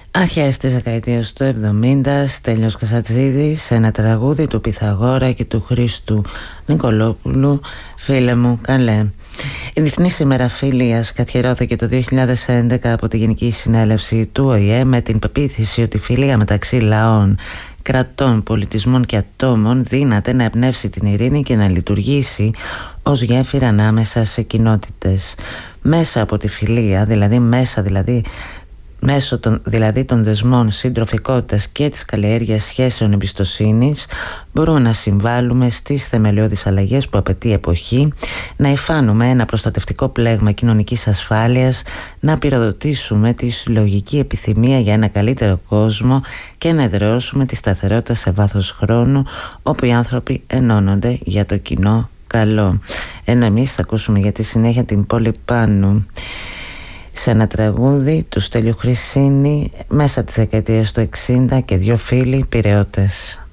Αρχές της δεκαετίας του 70, Στέλιος Κασατζίδης, σε ένα τραγούδι του Πυθαγόρα και του Χρήστου Νικολόπουλου, «Φίλε μου καλέ». Η Διεθνής ημέρα Φιλίας καθιερώθηκε το 2011 από τη Γενική Συνέλευση του ΟΗΕ με την πεποίθηση ότι η φιλία μεταξύ λαών, κρατών, πολιτισμών και ατόμων δύναται να εμπνεύσει την ειρήνη και να λειτουργήσει ως γέφυρα ανάμεσα σε κοινότητες. Μέσα από τη φιλία, μέσω των δεσμών συντροφικότητας και της καλλιέργειας σχέσεων εμπιστοσύνης, μπορούμε να συμβάλλουμε στις θεμελιώδεις αλλαγές που απαιτεί η εποχή, να υφάνουμε ένα προστατευτικό πλέγμα κοινωνικής ασφάλειας, να πυροδοτήσουμε τη συλλογική επιθυμία για ένα καλύτερο κόσμο και να εδραιώσουμε τη σταθερότητα σε βάθος χρόνου, όπου οι άνθρωποι ενώνονται για το κοινό καλό. Ενώ εμείς θα ακούσουμε για τη συνέχεια την Πόλη Πάνου, σε ένα τραγούδι του Στέλιου Χρυσίνη μέσα της δεκαετίας του 60 και δύο φίλοι Πειραιώτες.